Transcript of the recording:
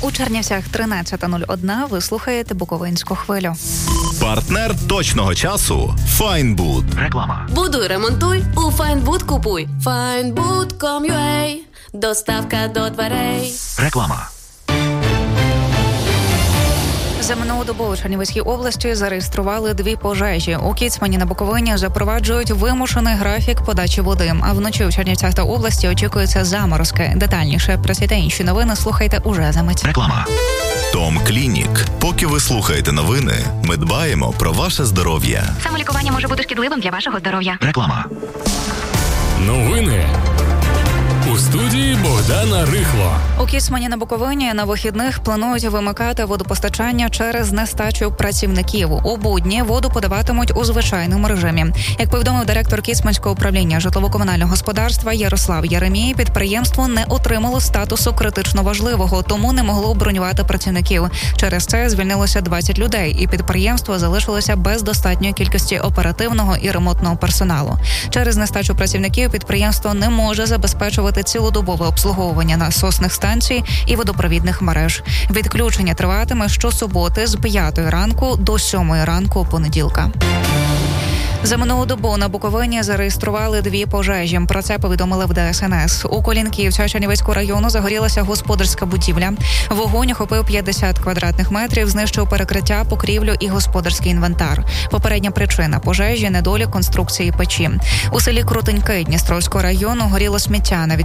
У Чернівцях 13:01. Ви слухаєте Буковинську хвилю. Партнер точного часу – Файнбуд. Реклама. Будуй, ремонтуй, у Файнбуд купуй. Findbood.com.ua. Доставка до дверей. Реклама. За минулу добу у Чернівецькій області зареєстрували 2 пожежі. У Кіцмані на Буковині запроваджують вимушений графік подачі води. А вночі у Чернівцях та області очікуються заморозки. Детальніше про ці та інші новини слухайте уже за мить. Реклама. Том Клінік. Поки ви слухаєте новини, ми дбаємо про ваше здоров'я. Самолікування може бути шкідливим для вашого здоров'я. Реклама. Новини. У студії Богдана Рихло. У Кіцмані на Буковині на вихідних планують вимикати водопостачання через нестачу працівників. У будні воду подаватимуть у звичайному режимі. Як повідомив директор Кіцманського управління житлово-комунального господарства Ярослав Єремій, підприємство не отримало статусу критично важливого, тому не могло бронювати працівників. Через це звільнилося 20 людей, і підприємство залишилося без достатньої кількості оперативного і ремонтного персоналу. Через нестачу працівників підприємство не може забезпечувати цілодобове обслуговування насосних станцій і водопровідних мереж. Відключення триватиме щосуботи з 5 ранку до 7 ранку понеділка. За минулу добу на Буковині зареєстрували 2 пожежі. Про це повідомили в ДСНС. У Колінківця Чернівецького району загорілася господарська будівля. Вогонь охопив 50 квадратних метрів, знищив перекриття, покрівлю і господарський інвентар. Попередня причина пожежі – недолік конструкції печі. У селі Крутеньки Дністровського району горіло сміття на